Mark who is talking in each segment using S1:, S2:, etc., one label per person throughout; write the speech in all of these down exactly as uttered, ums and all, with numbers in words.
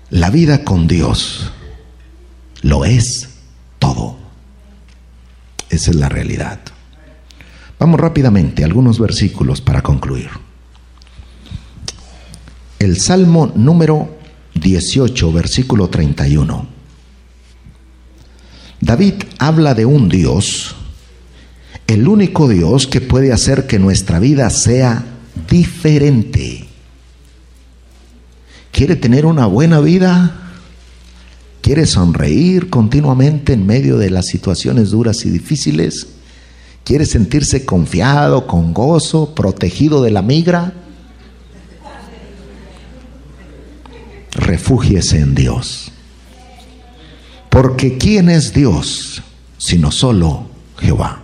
S1: La vida con Dios lo es todo. Esa es la realidad. Vamos rápidamente a algunos versículos para concluir. El Salmo número dieciocho, versículo treinta y uno. David habla de un Dios, el único Dios que puede hacer que nuestra vida sea diferente. ¿Quiere tener una buena vida? ¿Quiere sonreír continuamente en medio de las situaciones duras y difíciles? ¿Quiere sentirse confiado, con gozo, protegido de la migra? Refúgiese en Dios. Porque ¿quién es Dios sino solo Jehová?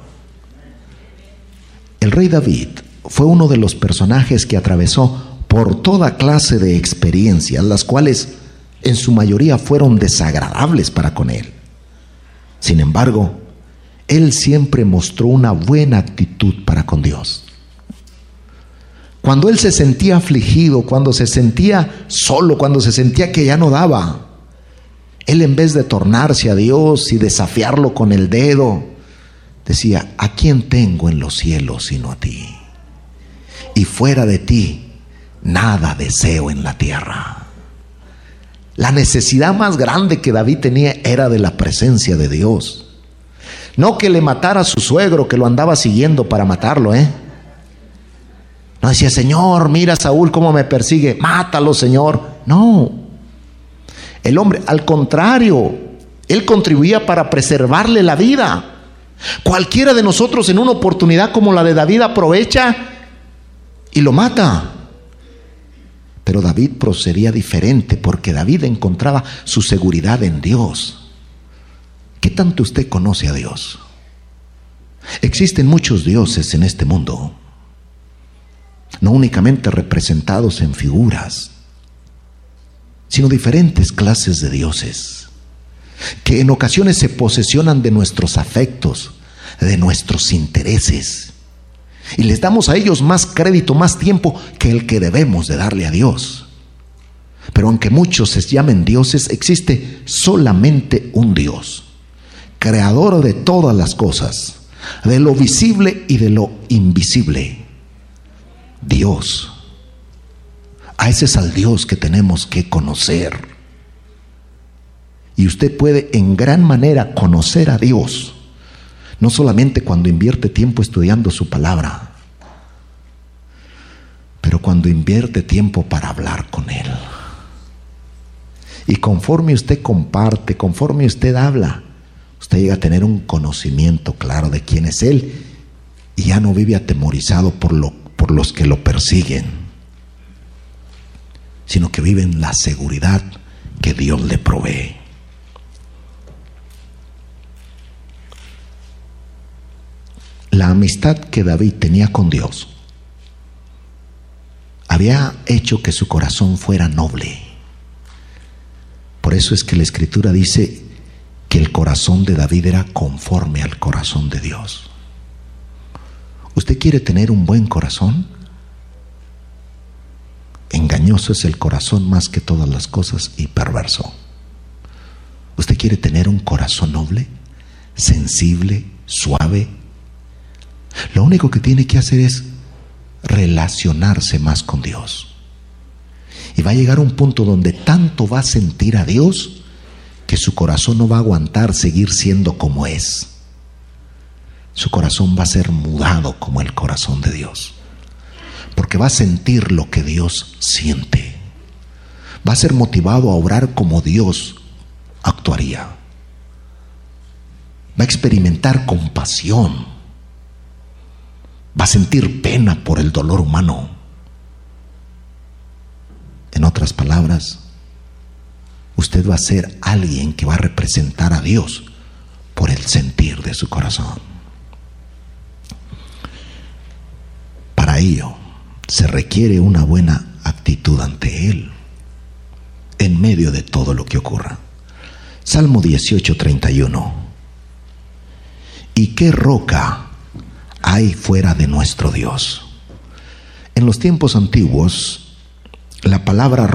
S1: El rey David fue uno de los personajes que atravesó por toda clase de experiencias, las cuales en su mayoría fueron desagradables para con él. Sin embargo, él siempre mostró una buena actitud para con Dios. Cuando él se sentía afligido, cuando se sentía solo, cuando se sentía que ya no daba, él, en vez de tornarse a Dios y desafiarlo con el dedo, decía: ¿a quién tengo en los cielos sino a ti? Y fuera de ti nada deseo en la tierra. La necesidad más grande que David tenía era de la presencia de Dios. No que le matara a su suegro, que lo andaba siguiendo para matarlo, ¿eh? No decía: Señor, mira Saúl cómo me persigue, mátalo, Señor. No. El hombre, al contrario, él contribuía para preservarle la vida. Cualquiera de nosotros en una oportunidad como la de David aprovecha y lo mata. Pero David procedía diferente, porque David encontraba su seguridad en Dios. ¿Qué tanto usted conoce a Dios? Existen muchos dioses en este mundo, no únicamente representados en figuras, sino diferentes clases de dioses, que en ocasiones se posesionan de nuestros afectos, de nuestros intereses, y les damos a ellos más crédito, más tiempo que el que debemos de darle a Dios. Pero aunque muchos se llamen dioses, existe solamente un Dios, creador de todas las cosas, de lo visible y de lo invisible. Dios. A ese es al Dios que tenemos que conocer. Y usted puede en gran manera conocer a Dios, no solamente cuando invierte tiempo estudiando su palabra, pero cuando invierte tiempo para hablar con Él. Y conforme usted comparte, conforme usted habla, usted llega a tener un conocimiento claro de quién es Él, y ya no vive atemorizado por, lo, por los que lo persiguen, sino que vive en la seguridad que Dios le provee. La amistad que David tenía con Dios había hecho que su corazón fuera noble. Por eso es que la Escritura dice que el corazón de David era conforme al corazón de Dios. ¿Usted quiere tener un buen corazón? Engañoso es el corazón más que todas las cosas y perverso. ¿Usted quiere tener un corazón noble, sensible, suave? Lo único que tiene que hacer es relacionarse más con Dios. Y va a llegar a un punto donde tanto va a sentir a Dios que su corazón no va a aguantar seguir siendo como es. Su corazón va a ser mudado como el corazón de Dios, porque va a sentir lo que Dios siente. Va a ser motivado a obrar como Dios actuaría. Va a experimentar compasión. Va a sentir pena por el dolor humano. En otras palabras, usted va a ser alguien que va a representar a Dios por el sentir de su corazón. Para ello se requiere una buena actitud ante Él en medio de todo lo que ocurra. Salmo dieciocho, treinta y uno. ¿Y qué roca hay fuera de nuestro Dios? En los tiempos antiguos, la palabra